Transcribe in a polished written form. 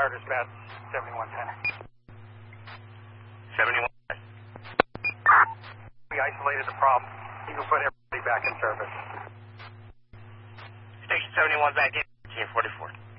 Fire dispatch, 7110. 71. We isolated the problem. You can put everybody back in service. Station 71 back in, 44.